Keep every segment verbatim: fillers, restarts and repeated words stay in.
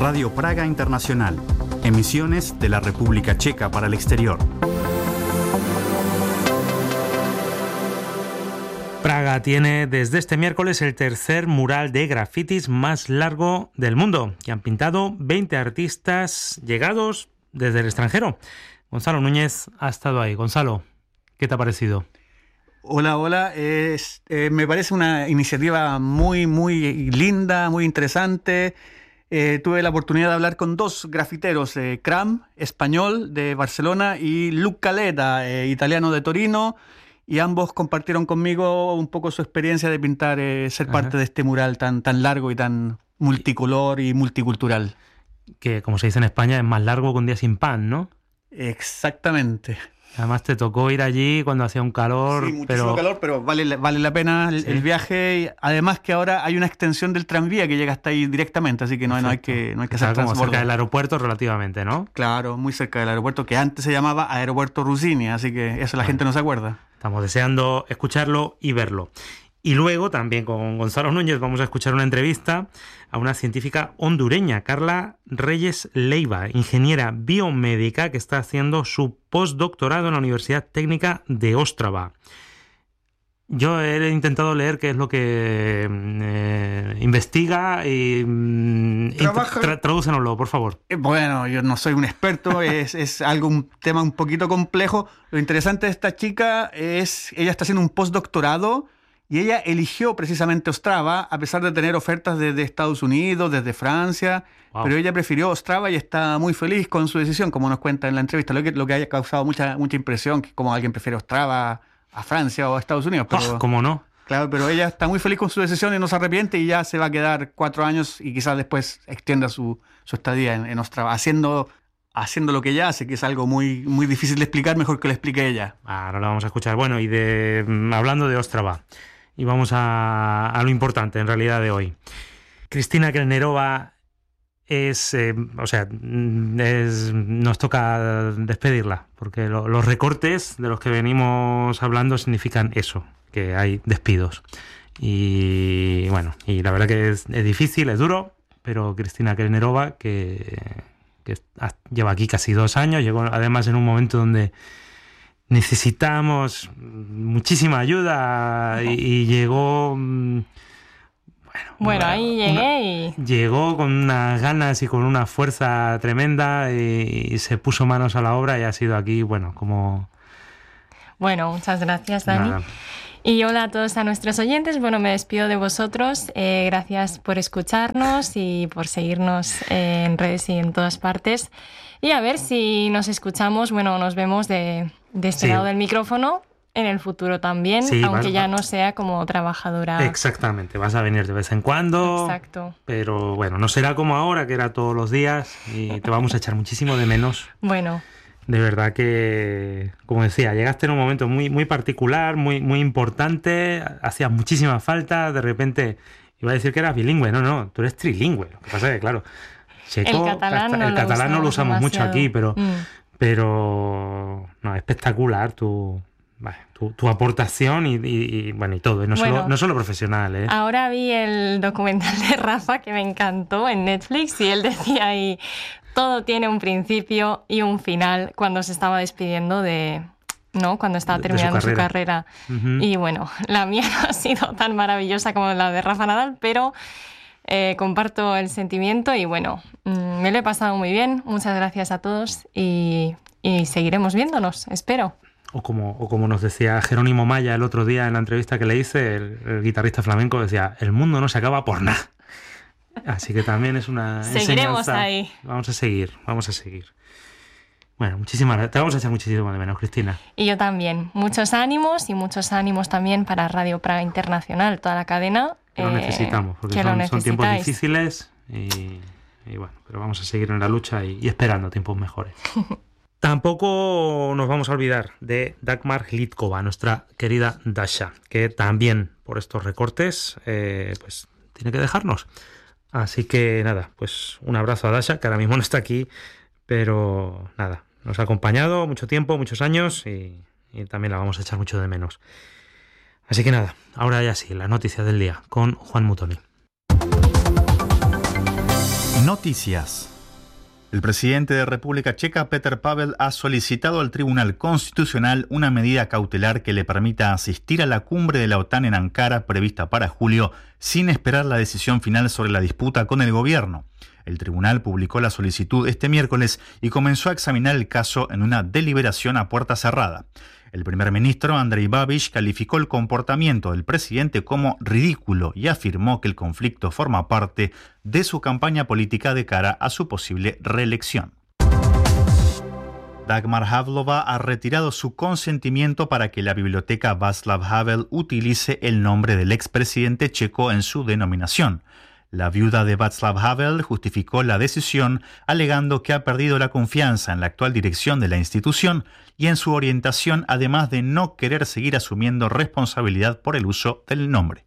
Radio Praga Internacional. Emisiones de la República Checa para el exterior. Praga tiene desde este miércoles el tercer mural de grafitis más largo del mundo, que han pintado veinte artistas llegados desde el extranjero. Gonzalo Núñez ha estado ahí. Gonzalo, ¿qué te ha parecido? Hola, hola. Es, eh, me parece una iniciativa muy, muy linda, muy interesante. Eh, tuve la oportunidad de hablar con dos grafiteros, eh, Cram, español de Barcelona, y Luc Caleta, eh, italiano de Torino, y ambos compartieron conmigo un poco su experiencia de pintar, eh, ser Ajá. parte de este mural tan, tan largo y tan multicolor y multicultural. Que, como se dice en España, es más largo que un día sin pan, ¿no? Exactamente. Además te tocó ir allí cuando hacía un calor. Sí, muchísimo pero... calor, pero vale, vale la pena el, sí. el viaje. Además que ahora hay una extensión del tranvía que llega hasta ahí directamente, así que no, no hay que, no hay que hacer como transbordo. Cerca del aeropuerto relativamente, ¿no? Claro, muy cerca del aeropuerto, que antes se llamaba Aeropuerto Rossini, así que eso la bueno, gente no se acuerda. Estamos deseando escucharlo y verlo. Y luego también con Gonzalo Núñez vamos a escuchar una entrevista a una científica hondureña, Carla Reyes Leiva, ingeniera biomédica que está haciendo su postdoctorado en la Universidad Técnica de Ostrava. Yo he intentado leer qué es lo que eh, investiga y Trabaja... tra- tradúcenoslo, por favor. Bueno, yo no soy un experto, es, es algo un tema un poquito complejo. Lo interesante de esta chica es, ella está haciendo un postdoctorado. Y ella eligió precisamente Ostrava, a pesar de tener ofertas desde Estados Unidos, desde Francia, wow. pero ella prefirió Ostrava y está muy feliz con su decisión, como nos cuenta en la entrevista, lo que, lo que haya causado mucha, mucha impresión, que como alguien prefiere Ostrava a Francia o a Estados Unidos. Pero, oh, ¿cómo no? Claro, pero ella está muy feliz con su decisión y no se arrepiente y ya se va a quedar cuatro años y quizás después extienda su, su estadía en, en Ostrava, haciendo... haciendo lo que ella hace, que es algo muy, muy difícil de explicar, mejor que lo explique ella. Ahora lo vamos a escuchar. Bueno, y de hablando de Ostrava, y vamos a, a lo importante en realidad de hoy. Kristina Kelnerova es, eh, o sea, es, nos toca despedirla, porque lo, los recortes de los que venimos hablando significan eso, que hay despidos. Y bueno, y la verdad que es, es difícil, es duro, pero Kristina Kelnerova, que, que lleva aquí casi dos años, llegó además en un momento donde necesitamos muchísima ayuda y, y llegó bueno, bueno una, ahí llegué una, y llegó con unas ganas y con una fuerza tremenda y, y se puso manos a la obra y ha sido aquí bueno como bueno muchas gracias Dani. Nada. Y hola a todos a nuestros oyentes. Bueno, me despido de vosotros. Eh, gracias por escucharnos y por seguirnos eh, en redes y en todas partes. Y a ver si nos escuchamos, bueno, nos vemos de, de este sí. lado del micrófono en el futuro también, sí, aunque vas, ya no sea como trabajadora. Exactamente, vas a venir de vez en cuando. Exacto. Pero bueno, no será como ahora, que era todos los días, y te vamos a echar muchísimo de menos. Bueno. De verdad que, como decía, llegaste en un momento muy, muy particular, muy, muy importante, hacías muchísima falta, de repente iba a decir que eras bilingüe, no, no, tú eres trilingüe, lo que pasa es que, claro, checo, el catalán, casta, no, el catalán lo no lo usamos demasiado. mucho aquí, pero, mm. pero no, espectacular tu, tu, tu aportación y, y, y, bueno, y todo, y no, bueno, solo, no solo profesional, ¿eh? Ahora vi el documental de Rafa que me encantó en Netflix y él decía ahí... Todo tiene un principio y un final cuando se estaba despidiendo de... ¿no? Cuando estaba terminando su carrera. Su carrera. Uh-huh. Y bueno, la mía no ha sido tan maravillosa como la de Rafa Nadal, pero eh, comparto el sentimiento y bueno, mmm, me lo he pasado muy bien. Muchas gracias a todos y, y seguiremos viéndonos, espero. O como, o como nos decía Jerónimo Maya el otro día en la entrevista que le hice, el, el guitarrista flamenco decía, el mundo no se acaba por nada. Así que también es una Seguiremos enseñanza. Ahí. Vamos a seguir, vamos a seguir. Bueno, muchísimas gracias. Te vamos a echar muchísimo de menos, Cristina. Y yo también. Muchos ánimos y muchos ánimos también para Radio Praga Internacional, toda la cadena. Que lo eh, necesitamos, porque son, son tiempos difíciles y, y bueno, pero vamos a seguir en la lucha y, y esperando tiempos mejores. Tampoco nos vamos a olvidar de Dagmar Hlídková, nuestra querida Dasha, que también por estos recortes eh, pues tiene que dejarnos. Así que nada, pues un abrazo a Dasha, que ahora mismo no está aquí, pero nada, nos ha acompañado mucho tiempo, muchos años y, y también la vamos a echar mucho de menos. Así que nada, ahora ya sí, las noticias del día con Juan Mutoni. Noticias. El presidente de República Checa, Petr Pavel, ha solicitado al Tribunal Constitucional una medida cautelar que le permita asistir a la cumbre de la OTAN en Ankara prevista para julio, sin esperar la decisión final sobre la disputa con el gobierno. El tribunal publicó la solicitud este miércoles y comenzó a examinar el caso en una deliberación a puerta cerrada. El primer ministro, Andrej Babiš, calificó el comportamiento del presidente como ridículo y afirmó que el conflicto forma parte de su campaña política de cara a su posible reelección. Dagmar Havlova ha retirado su consentimiento para que la biblioteca Václav Havel utilice el nombre del expresidente checo en su denominación. La viuda de Václav Havel justificó la decisión alegando que ha perdido la confianza en la actual dirección de la institución y en su orientación, además de no querer seguir asumiendo responsabilidad por el uso del nombre.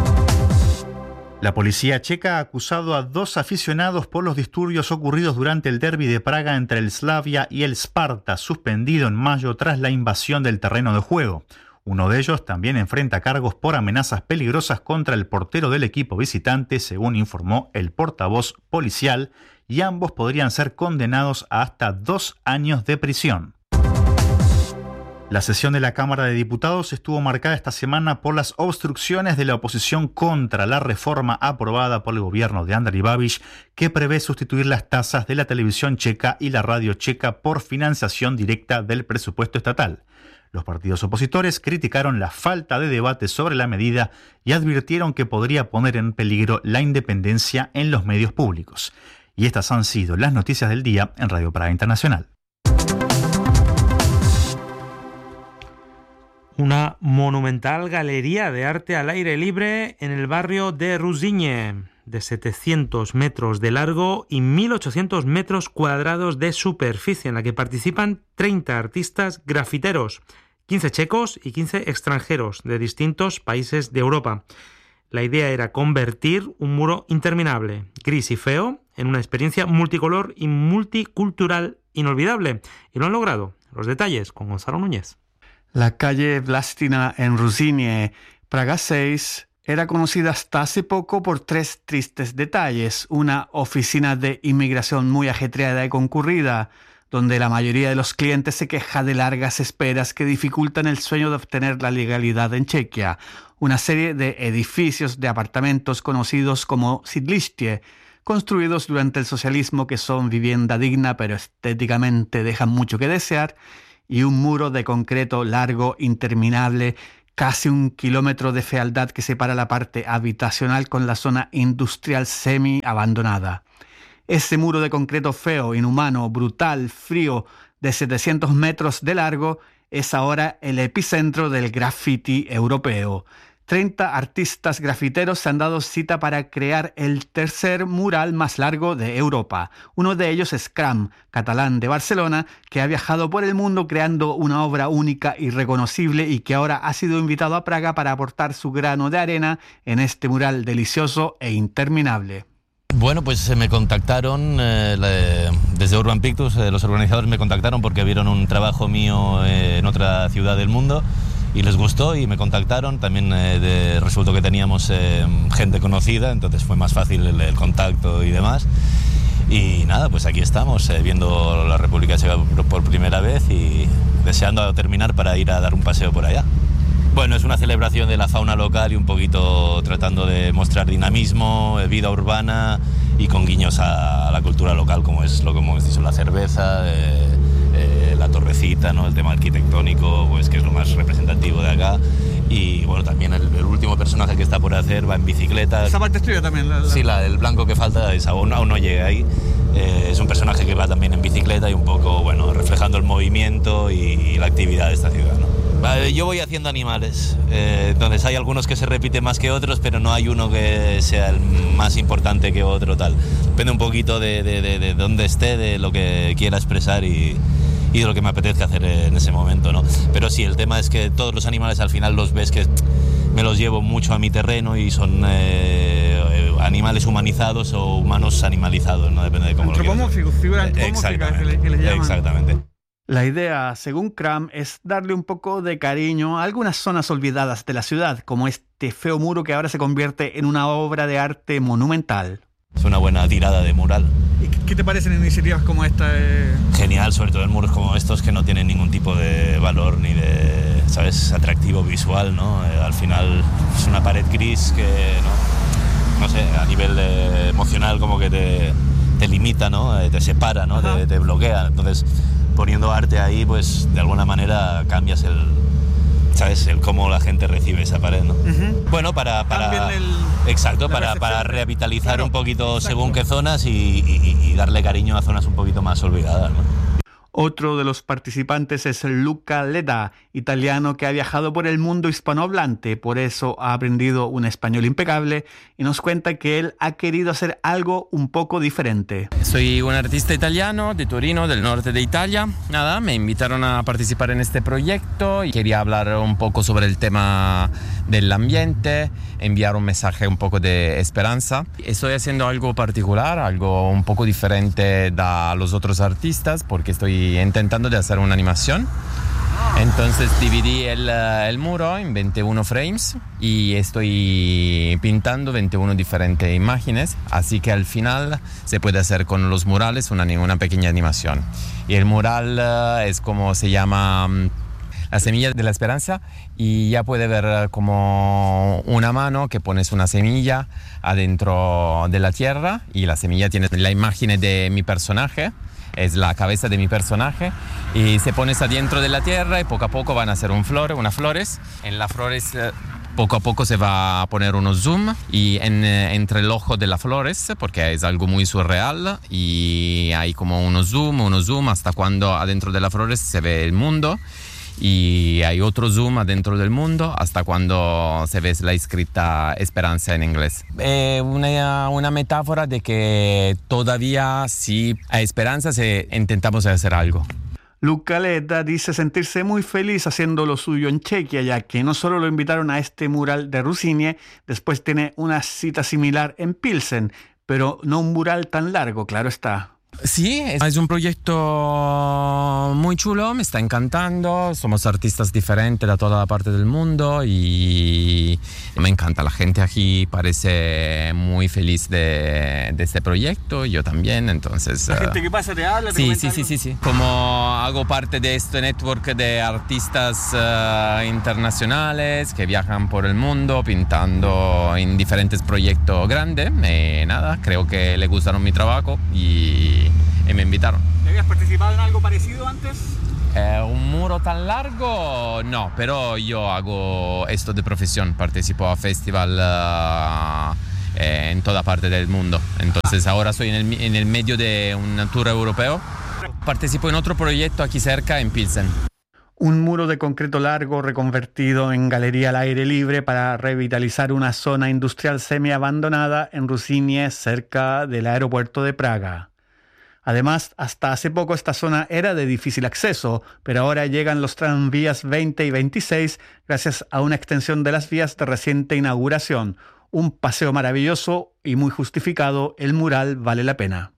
La policía checa ha acusado a dos aficionados por los disturbios ocurridos durante el derbi de Praga entre el Slavia y el Sparta, suspendido en mayo tras la invasión del terreno de juego. Uno de ellos también enfrenta cargos por amenazas peligrosas contra el portero del equipo visitante, según informó el portavoz policial, y ambos podrían ser condenados a hasta dos años de prisión. La sesión de la Cámara de Diputados estuvo marcada esta semana por las obstrucciones de la oposición contra la reforma aprobada por el gobierno de Andrej Babiš, que prevé sustituir las tasas de la televisión checa y la radio checa por financiación directa del presupuesto estatal. Los partidos opositores criticaron la falta de debate sobre la medida y advirtieron que podría poner en peligro la independencia en los medios públicos. Y estas han sido las noticias del día en Radio Praga Internacional. Una monumental galería de arte al aire libre en el barrio de Ruzyně, de setecientos metros de largo y mil ochocientos metros cuadrados de superficie, en la que participan treinta artistas grafiteros, quince checos y quince extranjeros de distintos países de Europa. La idea era convertir un muro interminable, gris y feo, en una experiencia multicolor y multicultural inolvidable. Y lo han logrado. Los detalles con Gonzalo Núñez. La calle Vlastina en Ruzyně, Praga seis, era conocida hasta hace poco por tres tristes detalles. Una oficina de inmigración muy ajetreada y concurrida, donde la mayoría de los clientes se queja de largas esperas que dificultan el sueño de obtener la legalidad en Chequia. Una serie de edificios de apartamentos conocidos como sídliště, construidos durante el socialismo, que son vivienda digna pero estéticamente dejan mucho que desear, y un muro de concreto largo, interminable, casi un kilómetro de fealdad que separa la parte habitacional con la zona industrial semi-abandonada. Ese muro de concreto feo, inhumano, brutal, frío, de setecientos metros de largo, es ahora el epicentro del graffiti europeo. treinta artistas grafiteros se han dado cita para crear el tercer mural más largo de Europa. Uno de ellos es Cram, catalán de Barcelona, que ha viajado por el mundo creando una obra única y reconocible y que ahora ha sido invitado a Praga para aportar su grano de arena en este mural delicioso e interminable. Bueno, pues me contactaron eh, la, desde Urban Pictures, eh, los organizadores me contactaron porque vieron un trabajo mío eh, en otra ciudad del mundo y les gustó y me contactaron. También eh, de, resultó que teníamos eh, gente conocida, entonces fue más fácil el, el contacto y demás. Y nada, pues aquí estamos, eh, viendo la República Checa por primera vez y deseando terminar para ir a dar un paseo por allá. Bueno, es una celebración de la fauna local y un poquito tratando de mostrar dinamismo, vida urbana y con guiños a la cultura local, como es lo que hemos dicho, la cerveza, eh, eh, la torrecita, ¿no? El tema arquitectónico, pues que es lo más representativo de acá. Y bueno, también el, el último personaje que está por hacer va en bicicleta. ¿Esa parte es tuya también? La, la... Sí, la, el blanco que falta es, aún, aún no llega ahí. Eh, es un personaje que va también en bicicleta y un poco, bueno, reflejando el movimiento y, y la actividad de esta ciudad, ¿no? Yo voy haciendo animales, eh, entonces hay algunos que se repiten más que otros, pero no hay uno que sea el más importante que otro, tal. Depende un poquito de, de, de, de dónde esté, de lo que quiera expresar y, y de lo que me apetezca hacer en ese momento, ¿no? Pero sí, el tema es que todos los animales al final los ves que me los llevo mucho a mi terreno y son eh, animales humanizados o humanos animalizados, ¿no? Depende de cómo lo quieras. Antropomórficos, figuras antropomórficas que, le, que les llaman. Exactamente. La idea, según Cram, es darle un poco de cariño a algunas zonas olvidadas de la ciudad, como este feo muro que ahora se convierte en una obra de arte monumental. Es una buena tirada de mural. ¿Y qué te parecen iniciativas como esta? Eh? Genial, sobre todo en muros como estos que no tienen ningún tipo de valor ni de, ¿sabes?, atractivo visual, ¿no? Eh, al final es una pared gris que, ¿no? No sé, a nivel eh, emocional como que te, te limita, ¿no? Eh, te separa, ¿no? Te, te bloquea. Entonces, poniendo arte ahí, pues de alguna manera cambias el... ¿sabes? El cómo la gente recibe esa pared, ¿no? Uh-huh. Bueno, para... para el, exacto, para, para revitalizar claro, un poquito exacto. según qué zonas y, y, y darle cariño a zonas un poquito más olvidadas, ¿no? Otro de los participantes es Luca Leda, italiano que ha viajado por el mundo hispanohablante, por eso ha aprendido un español impecable y nos cuenta que él ha querido hacer algo un poco diferente. Soy un artista italiano de Torino, del norte de Italia. Nada, me invitaron a participar en este proyecto y quería hablar un poco sobre el tema del ambiente, enviar un mensaje un poco de esperanza. Estoy haciendo algo particular, algo un poco diferente de los otros artistas porque estoy intentando de hacer una animación. Entonces dividí el, el muro en veintiuno frames y estoy pintando veintiuna diferentes imágenes, así que al final se puede hacer con los murales una, una pequeña animación. Y el mural es como se llama La semilla de la esperanza y ya puede ver como una mano que pones una semilla adentro de la tierra y la semilla tiene la imagen de mi personaje. Es la cabeza de mi personaje y se pone adentro de la tierra y poco a poco van a hacer un flor, unas flores. En las flores poco a poco se va a poner unos zoom y en, entre el ojo de las flores, porque es algo muy surreal y hay como unos zoom, unos zoom hasta cuando adentro de las flores se ve el mundo. Y hay otro zoom adentro del mundo hasta cuando se ve la escrita esperanza en inglés. Eh, una, una metáfora de que todavía sí hay esperanza si intentamos hacer algo. Luca Leda dice sentirse muy feliz haciendo lo suyo en Chequia, ya que no solo lo invitaron a este mural de Rusinie, después tiene una cita similar en Pilsen, pero no un mural tan largo, claro está. Sí, es un proyecto muy chulo, me está encantando, somos artistas diferentes de toda la parte del mundo y me encanta, la gente aquí parece muy feliz de, de este proyecto, yo también, entonces... La gente que pasa te habla, te sí, comenta sí, algo. sí, sí, sí, como hago parte de este network de artistas uh, internacionales que viajan por el mundo pintando en diferentes proyectos grandes, y nada, creo que le gustaron mi trabajo y... y me invitaron. ¿Habías participado en algo parecido antes? Eh, ¿Un muro tan largo? No, pero yo hago esto de profesión, participo a festival uh, eh, en toda parte del mundo. Entonces ahora estoy en el, en el medio de un tour europeo. Participo en otro proyecto aquí cerca, en Pilsen. Un muro de concreto largo reconvertido en galería al aire libre para revitalizar una zona industrial semi-abandonada en Rusinie, cerca del aeropuerto de Praga. Además, hasta hace poco esta zona era de difícil acceso, pero ahora llegan los tranvías veinte y veintiséis gracias a una extensión de las vías de reciente inauguración. Un paseo maravilloso y muy justificado, el mural vale la pena.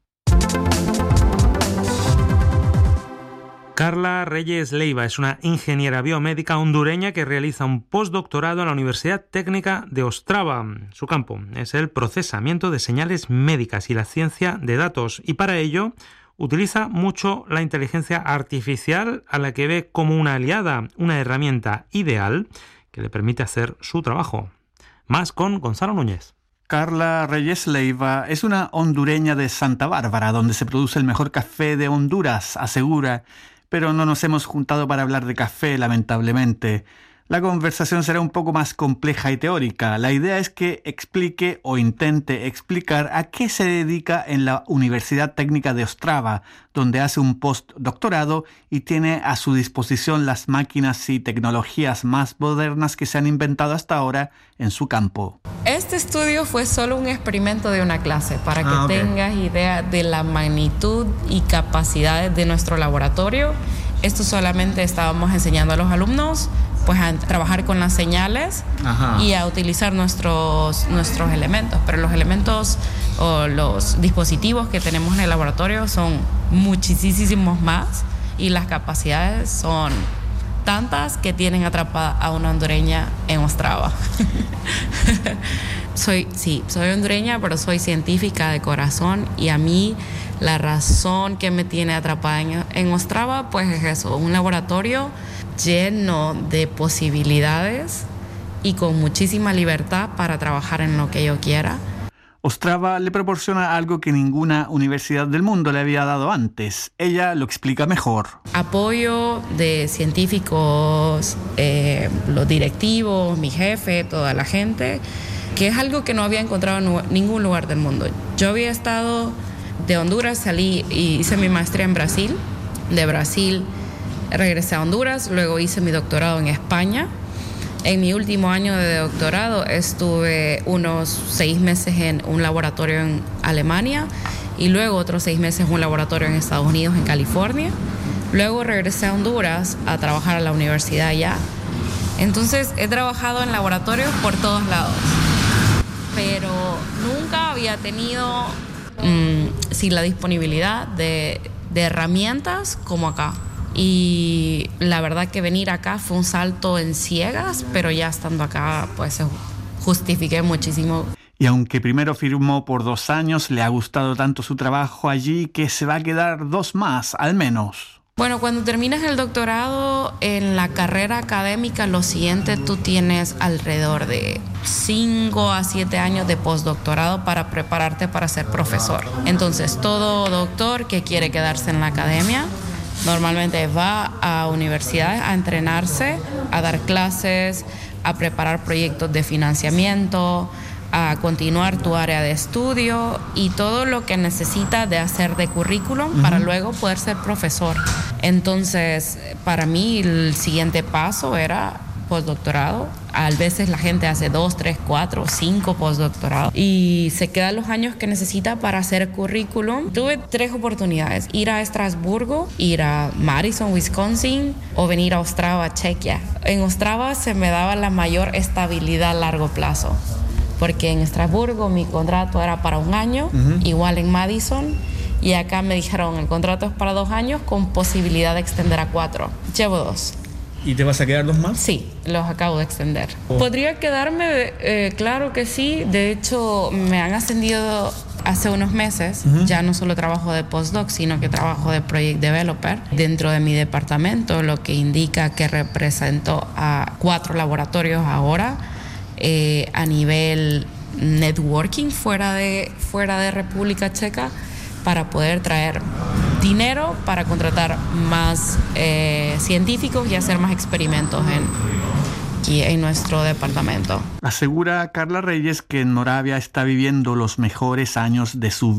Carla Reyes Leiva es una ingeniera biomédica hondureña que realiza un postdoctorado en la Universidad Técnica de Ostrava. Su campo es el procesamiento de señales médicas y la ciencia de datos, y para ello utiliza mucho la inteligencia artificial, a la que ve como una aliada, una herramienta ideal que le permite hacer su trabajo. Más con Gonzalo Núñez. Carla Reyes Leiva es una hondureña de Santa Bárbara, donde se produce el mejor café de Honduras, asegura. Pero no nos hemos juntado para hablar de café, lamentablemente. La conversación será un poco más compleja y teórica. La idea es que explique o intente explicar a qué se dedica en la Universidad Técnica de Ostrava, donde hace un postdoctorado y tiene a su disposición las máquinas y tecnologías más modernas que se han inventado hasta ahora en su campo. Este estudio fue solo un experimento de una clase, para que ah, okay. tengas idea de la magnitud y capacidades de nuestro laboratorio. Esto solamente estábamos enseñando a los alumnos pues a trabajar con las señales. Ajá. Y a utilizar nuestros, nuestros elementos, pero los elementos o los dispositivos que tenemos en el laboratorio son muchísimos más y las capacidades son tantas que tienen atrapada a una hondureña en Ostrava. Soy, sí, soy hondureña, pero soy científica de corazón y a mí la razón que me tiene atrapada en, en Ostrava pues es eso, un laboratorio lleno de posibilidades y con muchísima libertad para trabajar en lo que yo quiera. Ostrava le proporciona algo que ninguna universidad del mundo le había dado antes. Ella lo explica mejor. Apoyo de científicos, eh, los directivos, mi jefe, toda la gente, que es algo que no había encontrado en ningún lugar del mundo. Yo había estado de Honduras, salí y hice mi maestría en Brasil. De Brasil regresé a Honduras, luego hice mi doctorado en España. En mi último año de doctorado estuve unos seis meses en un laboratorio en Alemania y luego otros seis meses en un laboratorio en Estados Unidos, en California. Luego regresé a Honduras a trabajar a la universidad allá. Entonces he trabajado en laboratorios por todos lados, pero nunca había tenido mmm, sí, la disponibilidad de, de herramientas como acá. Y la verdad que venir acá fue un salto en ciegas, pero ya estando acá pues justifiqué muchísimo. Y aunque primero firmó por dos años, le ha gustado tanto su trabajo allí que se va a quedar dos más, al menos. Bueno, cuando terminas el doctorado en la carrera académica, lo siguiente, tú tienes alrededor de cinco a siete años de postdoctorado para prepararte para ser profesor. Entonces, todo doctor que quiere quedarse en la academia normalmente va a universidades a entrenarse, a dar clases, a preparar proyectos de financiamiento, a continuar tu área de estudio y todo lo que necesitas de hacer de currículum uh-huh. para luego poder ser profesor. Entonces, para mí el siguiente paso era postdoctorado. A veces la gente hace dos, tres, cuatro, cinco postdoctorados y se quedan los años que necesita para hacer currículum. Tuve tres oportunidades: ir a Estrasburgo, ir a Madison, Wisconsin o venir a Ostrava, Chequia. En Ostrava se me daba la mayor estabilidad a largo plazo, porque en Estrasburgo mi contrato era para un año, uh-huh. igual en Madison, y acá me dijeron el contrato es para dos años con posibilidad de extender a cuatro. Llevo dos. ¿Y te vas a quedar dos más? Sí, los acabo de extender. Oh. ¿Podría quedarme? Eh, claro que sí. De hecho, me han ascendido hace unos meses. Uh-huh. Ya no solo trabajo de postdoc, sino que trabajo de project developer dentro de mi departamento, lo que indica que represento a cuatro laboratorios ahora eh, a nivel networking fuera de, fuera de República Checa, para poder traer dinero para contratar más eh, científicos y hacer más experimentos en, aquí en nuestro departamento. Asegura Carla Reyes que en Moravia está viviendo los mejores años de su vida.